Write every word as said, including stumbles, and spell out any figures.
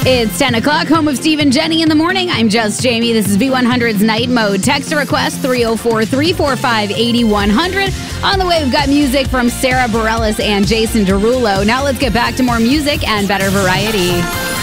It's ten o'clock, home of Steve and Jenny in the morning. I'm just Jamie. This is V one hundred's Night Mode. Text a request three oh four, three four five, eight one hundred. On the way, we've got music from Sarah Bareilles and Jason Derulo. Now let's get back to more music and better variety.